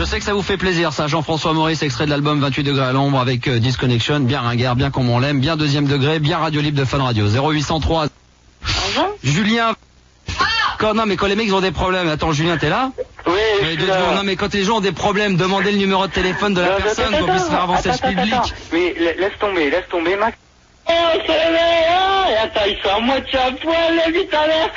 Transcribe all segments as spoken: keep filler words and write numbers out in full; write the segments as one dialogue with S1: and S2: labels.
S1: sais que ça vous fait plaisir, ça. Jean-François Maurice, extrait de l'album vingt-huit degrés à l'ombre avec euh, Disconnection, bien ringard, bien comme on l'aime, bien deuxième degré, bien radio libre de Fun Radio. zéro huit cent trois. Julien. Quand, non, mais quand les mecs ont des problèmes, attends, Julien, t'es là?
S2: Oui,
S1: je suis là. Non, mais quand les gens ont des problèmes, demandez le numéro de téléphone de la non, personne pour puisse faire avancer attends, le public. Attends, attends.
S2: Mais laisse tomber, laisse tomber, Max. Oh, c'est le meilleur. Et attends, ils sont à moitié à poil, le vite à l'air.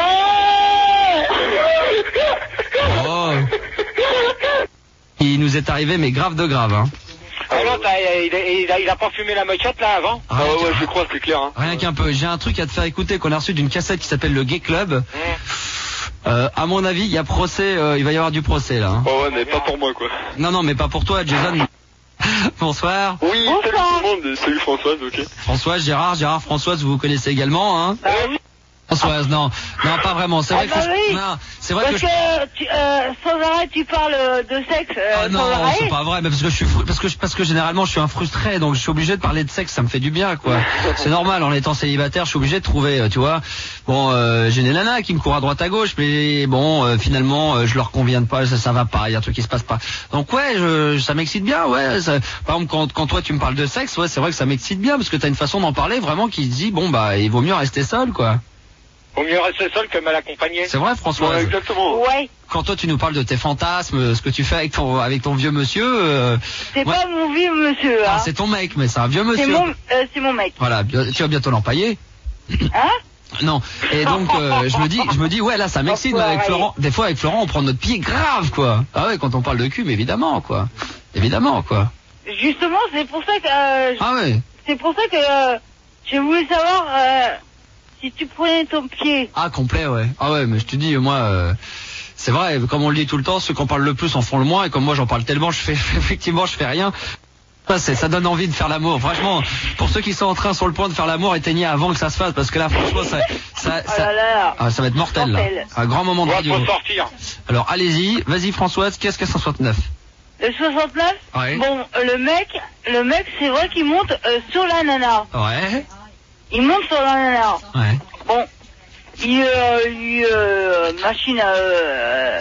S1: Oh. Il nous est arrivé, mais grave de grave, hein.
S2: Ah non, il, il, a, il a pas fumé la moquette là avant?
S1: Ah
S2: ouais, ouais, je crois, c'est clair. Hein.
S1: Rien qu'un peu. J'ai un truc à te faire écouter qu'on a reçu d'une cassette qui s'appelle le Gay Club. Mmh. Euh, à mon avis, il y a procès, euh, il va y avoir du procès là. Hein.
S2: Oh ouais, mais pas pour moi quoi.
S1: Non, non, mais pas pour toi, Jason. Bonsoir.
S2: Oui, bonsoir. Salut tout le monde, salut Françoise, ok.
S1: Françoise, Gérard, Gérard, Françoise, vous vous connaissez également, hein?
S2: Bah oui.
S1: Françoise, non, non, pas vraiment. C'est vrai
S3: ah bah
S1: que,
S3: oui.
S1: non, c'est vrai
S3: parce
S1: que,
S3: que
S1: je...
S3: tu, euh, sans arrêt tu parles de sexe. Euh,
S1: ah non,
S3: sans arrêt.
S1: c'est pas vrai, mais parce que je suis fru... parce que je... parce que généralement je suis un frustré, donc je suis obligé de parler de sexe, ça me fait du bien, quoi. C'est normal, en étant célibataire, je suis obligé de trouver, tu vois. Bon, euh, j'ai des nanas qui me courent à droite à gauche, mais bon, euh, finalement, euh, je leur conviens pas, ça, ça va pas, il y a un truc qui se passe pas. Donc ouais, je... ça m'excite bien, ouais. Ça... Par exemple, quand, quand toi tu me parles de sexe, ouais, c'est vrai que ça m'excite bien parce que t'as une façon d'en parler vraiment qui se dit, bon bah, il vaut mieux rester seul, quoi.
S2: Vaut mieux rester seul que mal accompagné.
S1: C'est vrai, François.
S2: Ouais, exactement.
S3: Ouais.
S1: Quand toi tu nous parles de tes fantasmes, ce que tu fais avec ton avec ton vieux monsieur. Euh,
S3: c'est
S1: ouais.
S3: pas mon vieux monsieur. Hein.
S1: Ah, c'est ton mec, mais c'est un vieux monsieur.
S3: C'est mon, euh, c'est mon mec.
S1: Voilà, tu vas bientôt l'empailler.
S3: Hein?
S1: Non. Et donc euh, je me dis, je me dis, ouais là ça m'excite. Mais avec Florent, des fois avec Florent on prend notre pied grave quoi. Ah ouais, quand on parle de cul, mais évidemment quoi. Évidemment quoi.
S3: Justement, c'est pour ça que. Euh,
S1: ah ouais.
S3: C'est pour ça que euh, je voulais savoir. Euh, Si tu prenais ton pied.
S1: Ah, complet, ouais. Ah ouais, mais je te dis, moi, euh, c'est vrai, comme on le dit tout le temps, ceux qui en parlent le plus en font le moins, et comme moi j'en parle tellement, je fais, effectivement, je fais rien. Ça, c'est, ça donne envie de faire l'amour. Franchement, pour ceux qui sont en train sur le point de faire l'amour, éteignez avant que ça se fasse, parce que là, franchement, ça, ça, ça,
S3: oh là là.
S1: Ah, ça va être mortel, mortel, là. Un grand moment de radio.
S2: On va sortir.
S1: Alors, allez-y, vas-y, Françoise, qu'est-ce qu'à cent soixante-neuf?
S3: Le soixante-neuf?
S1: Ouais.
S3: Bon, le mec, le mec, c'est vrai qu'il monte euh, sur la nana.
S1: Ouais.
S3: Il monte sur la nana.
S1: Ouais.
S3: Bon, il, euh, il euh, machine à... Euh,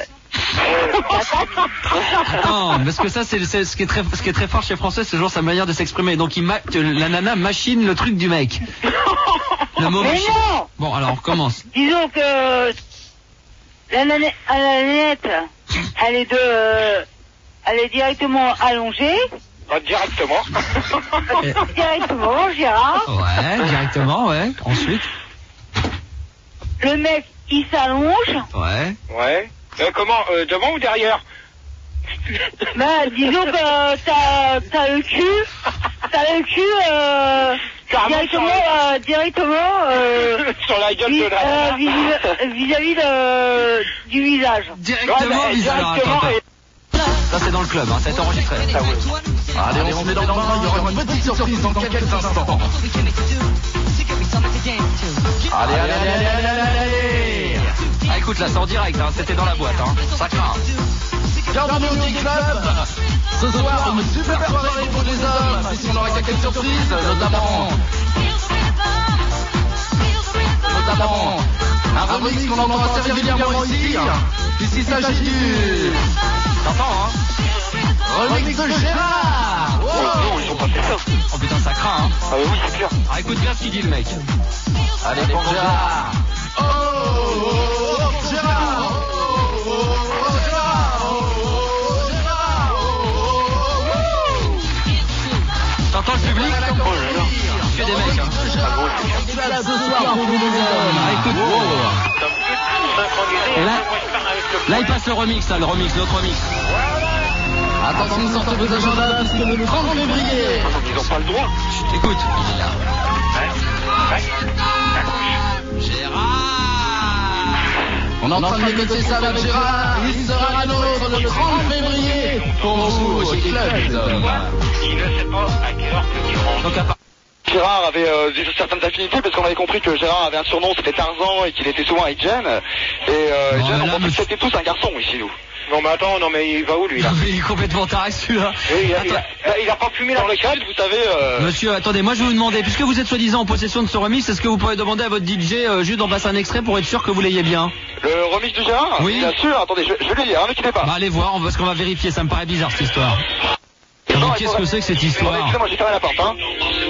S3: euh,
S1: non, parce que ça, c'est, c'est ce qui est très, ce qui est très fort chez François, c'est toujours sa manière de s'exprimer. Donc, il ma... la nana machine le truc du mec. Le mot
S3: Mais
S1: machine.
S3: non.
S1: Bon, alors, on recommence.
S3: Disons que la nanette, la nanette, elle est de, euh, elle est directement allongée.
S2: Pas directement.
S3: Directement, Gérard.
S1: Ouais, directement, ouais. Ensuite.
S3: Le mec, il s'allonge.
S1: Ouais.
S2: Ouais. Euh, comment euh, devant ou derrière?
S3: Bah, disons que euh, t'as, t'as le cul, t'as le cul euh, directement, euh, directement euh,
S2: sur la gueule
S3: vis,
S2: de la
S3: euh, vis, vis-à-vis de, du visage.
S1: Directement
S2: ouais,
S1: vis-à-vis.
S2: directement
S1: Attends, attends. Ça c'est dans le club, hein, ça a été enregistré.
S2: Ah, ouais.
S4: Allez, on se met dans le bain, il y aura une petite surprise dans quelques instants. Allez, allez, allez, allez, allez, allez, allez.
S1: Ah écoute, là c'est en direct, hein, c'était dans la boîte, hein. Ça craint.
S4: Bienvenue au G-Club. Ce soir, une super soirée pour les hommes. Et si on aura quelques surprises, notamment... Notamment... Un remix qu'on entend assez régulièrement ici. Puisqu'il s'agit du...
S1: T'entends, hein?
S4: Remix de Gérard.
S2: Oh, non, ils ont pas fait ça.
S1: Oh putain, ça craint, hein.
S2: Ah oui, c'est clair.
S1: Ah écoute bien ce qu'il dit le mec.
S4: Allez, pour Gérard. Oh, oh, oh, Gérard. Oh, oh, oh, Gérard. Oh, Gérard. Oh,
S1: T'entends le public?
S2: Oh là là.
S1: Que des mecs, hein.
S4: Tu es là ce soir pour vous les hommes.
S1: Ah écoute, wow. Et là, là il passe le remix, là, le remix, l'autre remix.
S4: Attention, sortez vos agendas parce que le trente février.
S2: Ils n'ont pas le droit.
S1: Chut, écoute. Il est là.
S2: Ouais. Ouais.
S1: Gérard.
S4: On est en train de négocier ça avec Gérard. Il sera à nôtre le trente février pour vous au G-Club, les hommes.
S2: Il ne sait pas à quelle heure que tu rentres.
S1: Donc à part...
S2: Gérard avait euh, certaines affinités parce qu'on avait compris que Gérard avait un surnom, c'était Tarzan et qu'il était souvent avec Jen. Et euh,
S1: Non,
S2: Jen,
S1: là,
S2: on pensait
S1: mais...
S2: que c'était tous un garçon ici, nous.
S5: Non mais attends, non mais il va où lui là?
S1: Il est complètement taré celui-là.
S5: Oui, il, a, il, a, il a pas fumé dans le cadre, vous savez. Euh...
S1: Monsieur, attendez, moi je vais vous demander, puisque vous êtes soi-disant en possession de ce remix, est-ce que vous pourriez demander à votre D J euh, juste d'en passer un extrait pour être sûr que vous l'ayez bien?
S6: Le remix du Gérard?
S1: Oui.
S6: Bien sûr, attendez, je, je vais lui dire, hein, ne quittez pas.
S1: Bah allez voir, parce qu'on va vérifier, ça me paraît bizarre cette histoire. Non, qu'est-ce que c'est que cette histoire?
S6: Excusez-moi, j'ai fermé la porte, hein.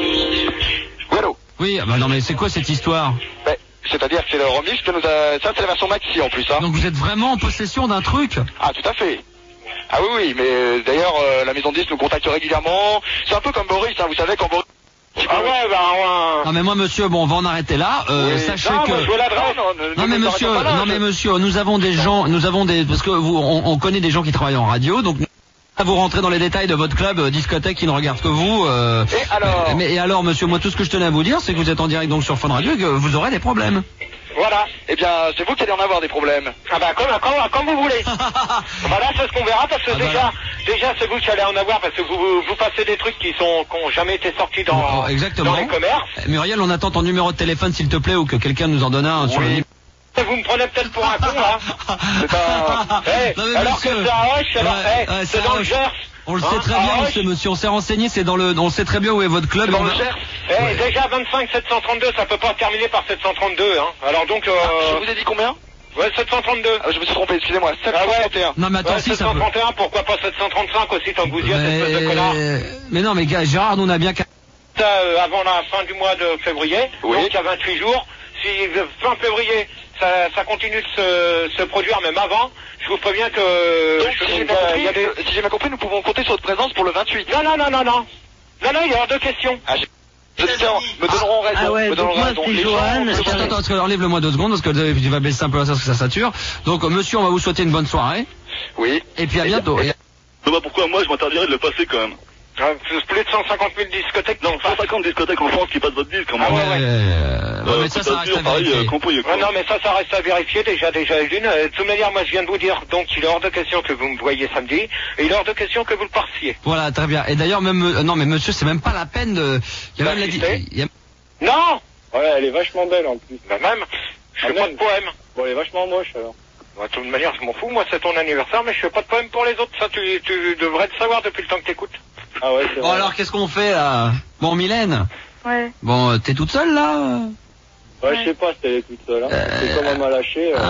S6: Oui, allô?
S1: Oui, bah non mais c'est quoi cette histoire?
S6: bah, C'est-à-dire que c'est le remix que nous a... Ça c'est la version maxi en plus, hein.
S1: Donc vous êtes vraiment en possession d'un truc?
S6: Ah, tout à fait. Ah oui, oui, mais euh, d'ailleurs, euh, la maison de disques nous contacte régulièrement. C'est un peu comme Boris, hein, vous savez, quand Boris...
S5: Ah ouais, bah ouais.
S1: Non mais moi monsieur, bon on va en arrêter là. Euh,
S6: Oui.
S1: sachez
S5: Non,
S1: que...
S5: moi, je veux l'adresse.
S6: Non, non, ne-
S1: Non
S6: ne
S1: mais
S6: nous
S1: monsieur,
S6: arrêtons pas là,
S1: non
S6: je-
S1: mais monsieur, nous avons des gens, nous avons des, parce que vous, on, on connaît des gens qui travaillent en radio, donc vous rentrez dans les détails de votre club euh, discothèque qui ne regarde que vous. Euh,
S6: Et alors
S1: mais et alors monsieur, moi tout ce que je tenais à vous dire, c'est que vous êtes en direct donc sur Fun Radio et que vous aurez des problèmes.
S5: Voilà.
S6: Eh bien, c'est vous qui allez en avoir des problèmes.
S5: Ah bah comme, comme, comme vous voulez. Voilà, c'est ce qu'on verra parce que
S1: Ah bah
S5: déjà, déjà c'est vous qui allez en avoir parce que vous, vous, vous passez des trucs qui sont, qui ont jamais été sortis dans,
S1: Oh, exactement.
S5: dans les commerces.
S1: Euh, Muriel, on attend ton numéro de téléphone s'il te plaît ou que quelqu'un nous en donne un sur
S5: Oui.
S1: le...
S5: Vous me prenez peut-être pour un con là.
S6: C'est un...
S5: Eh,
S1: Non, mais
S5: alors
S1: monsieur.
S5: que c'est à Hoche, alors
S1: Ouais,
S5: eh,
S1: ouais,
S5: c'est
S1: c'est
S5: dans
S1: à
S5: le
S1: Hoche.
S5: Gers.
S1: On le
S5: Hein,
S1: sait très
S5: à
S1: bien,
S5: Hoche.
S1: monsieur, monsieur. On s'est renseigné, c'est dans le, on sait très bien où est votre club.
S6: Dans
S1: On
S6: le
S1: va-
S6: Gers.
S5: Eh,
S1: Ouais.
S5: déjà vingt-cinq sept cent trente-deux, ça peut pas terminer par sept cent trente-deux, hein. Alors donc, euh...
S6: Je vous ai dit combien?
S5: ouais, sept cent trente-deux.
S6: Ah, je me suis trompé, excusez-moi, sept cent trente et un.
S1: Non mais attends,
S5: Ouais,
S1: si ça peut...
S5: sept cent trente et un, pourquoi pas sept cent trente-cinq aussi, tant que vous y êtes, espèce de connard.
S1: mais... mais non mais gars, Gérard, nous on a bien... qu'à-
S5: Ça, euh, avant la fin du mois de février,
S6: Oui.
S5: donc il y a vingt-huit jours. Si euh, fin février, ça, ça continue de se, se produire, même avant, je vous préviens que...
S6: Donc,
S5: je-
S6: si j'ai
S5: il y
S6: bien
S5: a-
S6: compris,
S5: il y a des-
S6: euh, si j'ai bien compris, nous pouvons compter sur votre présence pour le vingt-huit.
S5: Non, non, non, non, non. Non, non, il y a hors de question.
S6: Ah, j'ai- les auditeurs me donneront raison.
S3: Ah ouais,
S6: me donneront
S3: donc moi,
S6: raison.
S3: c'est
S6: Les gens-
S3: Johan.
S1: Attends, attends, attends, parce que enlève-le moi deux secondes, parce que tu vas baisser un peu la parce que ça sature. Donc euh, monsieur, on va vous souhaiter une bonne soirée,
S6: Oui.
S1: et puis à bientôt. Et-
S7: Non, bah pourquoi moi je m'interdirais de le passer quand même?
S5: Euh, Plus de cent cinquante mille discothèques
S7: Non,
S5: qui passent.
S7: cent cinquante discothèques en France qui passent votre disque, comment?
S5: Ah ouais, ouais.
S1: euh, ouais,
S7: Euh,
S1: mais ça,
S7: Côte
S1: ça reste
S7: d'Azur,
S1: à
S7: pareil,
S1: vérifier.
S7: euh, Campouille, quoi.
S5: Ouais, non, mais ça, ça reste à vérifier déjà, déjà d'une. Euh, De toute manière, moi, je viens de vous dire, donc, il est hors de question que vous me voyiez samedi, et il est hors de question que vous le partiez.
S1: Voilà, très bien. Et d'ailleurs, même, euh, non mais monsieur, c'est même pas la peine de... Il y a même la...
S5: D'assister
S1: il y a-
S5: Non!
S8: Ouais, elle est vachement belle en plus.
S5: Bah même, je fais
S8: Ah,
S5: pas
S8: même.
S5: de poème.
S8: Bon, elle est vachement moche alors.
S5: Bah, de toute manière, je m'en fous, moi, c'est ton anniversaire, mais je fais pas de poème pour les autres. Ça, tu, tu devrais le savoir depuis le temps que t'écoutes.
S8: Ah ouais, c'est
S1: Bon
S8: vrai.
S1: alors, qu'est-ce qu'on fait là? Bon, Mylène,
S3: Ouais.
S1: bon, euh, t'es toute seule là?
S8: Ouais, je sais pas si elle est toute seule. Hein.
S1: Euh,
S8: C'est comme un mal lâché. Euh...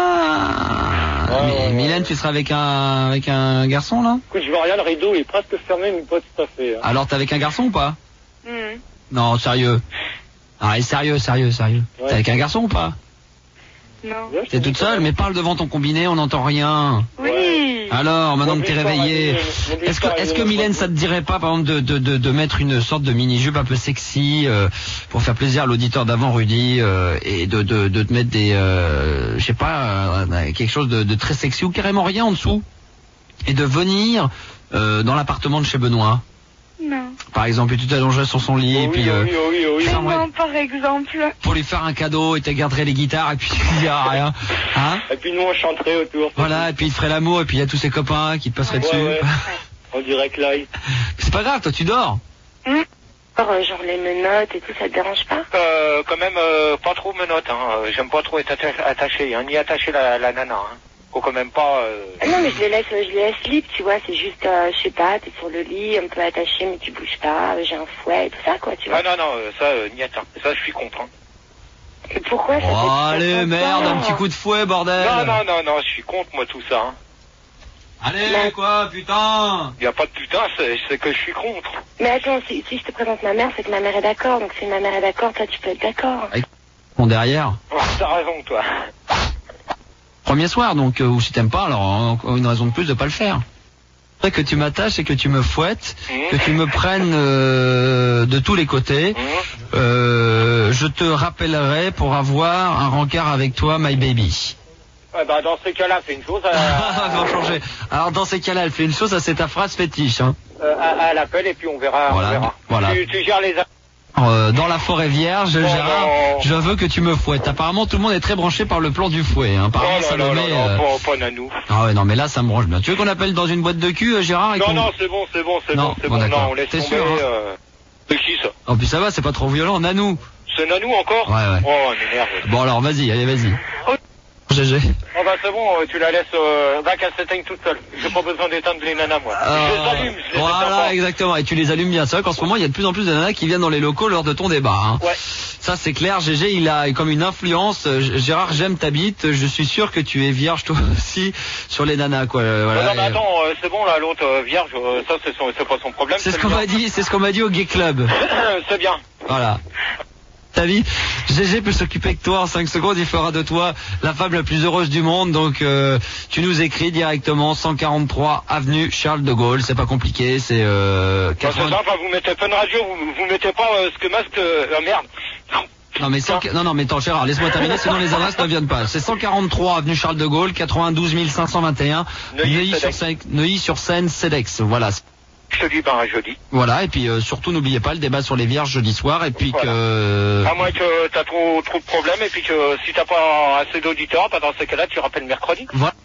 S1: Ah
S8: Ouais,
S1: Mi-
S8: ouais, ouais.
S1: Mylène, tu seras avec un, avec un garçon là?
S8: Écoute, je vois rien, le rideau il est presque fermé, mais pas tout à fait. Hein.
S1: Alors, t'es avec un garçon ou pas?
S3: Mhm.
S1: Non, sérieux. Ah, sérieux, sérieux, sérieux.
S8: Ouais.
S1: T'es avec un garçon ou pas?
S3: Non.
S8: Ouais, je
S1: T'es
S8: te
S1: toute
S8: dis
S1: seule,
S8: pas.
S1: mais parle devant ton combiné, on n'entend rien.
S3: Oui.
S1: Alors, maintenant
S8: Mon
S1: que t'es
S8: but, c'est
S1: réveillé,
S8: pas réveillé, mon but,
S1: est-ce que,
S8: c'est pas
S1: est-ce que
S8: réveillé,
S1: Mylène,
S8: mon
S1: ça te dirait pas, par exemple, de, de, de, de mettre une sorte de mini-jupe un peu sexy, euh, pour faire plaisir à l'auditeur d'avant, Rudy, euh, et de, de, de te mettre des, euh, je sais pas, euh, quelque chose de, de très sexy ou carrément rien en dessous, et de venir euh, dans l'appartement de chez Benoît,
S3: Non.
S1: par exemple, et tu t'allongerais sur son lit,
S8: Oh
S1: et
S8: oui,
S1: puis
S8: oh
S1: euh,
S8: oui, oh oui, oh oui.
S3: Mais
S1: ça, ouais.
S3: non, par exemple.
S1: pour lui faire un cadeau, et tu garderais les guitares, et puis il y a rien, hein?
S8: Et puis nous on chanterait autour.
S1: Voilà, et puis il te ferait l'amour, et puis il y a tous ses copains qui te passeraient
S8: Ouais,
S1: dessus.
S8: ouais. On dirait que là, il-
S1: C'est pas grave, toi tu dors.
S3: Alors, euh, genre les menottes et tout, ça te dérange pas?
S5: Euh, quand même, euh, pas trop menottes, hein. Euh, J'aime pas trop être atta- attaché, hein, ni attacher la, la nana, hein. Faut quand même pas, euh...
S3: Ah non, mais je les laisse, je les laisse libres, tu vois, c'est juste, euh, je sais pas, t'es sur le lit, un peu attaché, mais tu bouges pas, j'ai un fouet et tout ça, quoi, tu vois.
S5: Ah non, non, euh, ça, euh, niet, hein. Ça, je suis contre, hein.
S3: Et pourquoi ça
S1: Oh,
S3: fait
S1: allez,
S3: ça
S1: merde, un petit coup de fouet, bordel.
S5: Non, non, non, non, je suis contre, moi, tout ça, hein.
S1: Allez, quoi, putain.
S5: Y a pas de putain, c'est c'est que je suis contre.
S3: Mais attends, si, si je te présente ma mère, c'est que ma mère est d'accord, donc si ma mère est d'accord, toi tu peux être d'accord.
S1: Bon, derrière.
S5: Oh, t'as raison, toi.
S1: Premier soir, donc, euh, ou si t'aimes pas, alors encore une raison de plus de pas le faire. C'est que tu m'attaches et que tu me fouettes,
S5: Mmh.
S1: que tu me prennes euh, de tous les côtés.
S5: Mmh.
S1: Euh, je te rappellerai pour avoir un rencard avec toi, my baby.
S5: Ouais, bah, dans ces cas-là, c'est une chose,
S1: Ah,
S5: à,
S1: va changer. Alors dans ces cas-là, elle fait une chose, ça c'est ta phrase fétiche. Hein.
S5: euh, à, à l'appel, et puis on verra,
S1: Voilà,
S5: on verra.
S1: voilà.
S5: Tu, tu gères les...
S1: Euh, dans la forêt vierge,
S5: Oh,
S1: Gérard,
S5: non.
S1: je veux que tu me fouettes. Apparemment, tout le monde est très branché par le plan du fouet. Hein.
S5: Oh,
S1: Apparemment,
S5: non,
S1: ça
S5: non,
S1: le
S5: non,
S1: met...
S5: non,
S1: euh,
S5: pas, pas nanou.
S1: Ah ouais, non, mais là, ça me branche bien. Tu veux qu'on appelle dans une boîte de cul, euh, Gérard et
S5: Non,
S1: qu'on-
S5: non, c'est bon, c'est bon, c'est
S1: Non,
S5: bon, c'est
S1: bon,
S5: bon,
S1: d'accord.
S5: non, on laisse
S1: T'es
S5: tomber,
S1: sûr, hein
S5: euh... C'est qui, ça?
S1: En plus, ça va, c'est pas trop violent, Nanou.
S5: C'est nanou encore?
S1: Ouais, ouais.
S5: Oh, on m'énerve.
S1: Bon, alors, vas-y, allez, vas-y. G G.
S5: Oh bah c'est bon, euh, tu la laisses, euh, va qu'elle s'éteigne toute seule. J'ai pas besoin d'éteindre les nanas, moi.
S1: Euh,
S5: je les allume, je les éteins
S1: Voilà,
S5: pas.
S1: exactement. Et tu les allumes bien. C'est vrai qu'en ce moment, il y a de plus en plus de nanas qui viennent dans les locaux lors de ton débat. Hein.
S5: Ouais.
S1: Ça, c'est clair. G G, il a comme une influence. Euh, Gérard, j'aime ta bite. Je suis sûr que tu es vierge toi aussi sur les nanas, quoi. Euh, voilà.
S5: Non, non, mais
S1: Et,
S5: attends, euh, c'est bon, là, l'autre euh, vierge, euh, ça, c'est son- c'est pas son problème.
S1: c'est ce
S5: le
S1: qu'on
S5: mien.
S1: m'a dit. C'est ce qu'on m'a dit au Gay Club.
S5: C'est bien.
S1: Voilà. Ta vie, G G peut s'occuper de toi en cinq secondes, il fera de toi la femme la plus heureuse du monde. Donc euh, tu nous écris directement cent quarante-trois avenue Charles de Gaulle, c'est pas compliqué, c'est euh,
S5: Bah, c'est
S1: quatre-vingts...
S5: simple, vous mettez Fun Radio, vous, vous mettez pas euh, ce que masque, euh, euh, merde.
S1: Non mais cent... non non mais attends Gérard, laisse-moi terminer, sinon les adresses ne viennent pas. C'est cent quarante-trois avenue Charles de Gaulle, quatre-vingt-douze mille cinq cent vingt et un, Neuilly-sur-Seine, Neuilly-sur-Seine, Cedex. Voilà.
S5: Je te dis, ben, jeudi.
S1: Voilà, et puis euh, surtout n'oubliez pas le débat sur les vierges jeudi soir, et puis
S5: Voilà.
S1: que...
S5: À moins que t'as trop, trop de problèmes, et puis que si t'as pas assez d'auditeurs, bah, dans ces cas-là, tu rappelles mercredi.
S1: Voilà.